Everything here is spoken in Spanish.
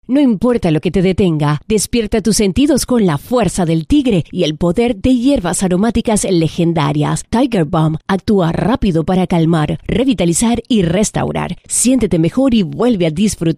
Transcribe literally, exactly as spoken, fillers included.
No importa lo que te detenga, despierta tus sentidos con la fuerza del tigre y el poder de hierbas aromáticas legendarias. Tiger Balm actúa rápido para calmar, revitalizar y restaurar. Siéntete mejor y vuelve a disfrutar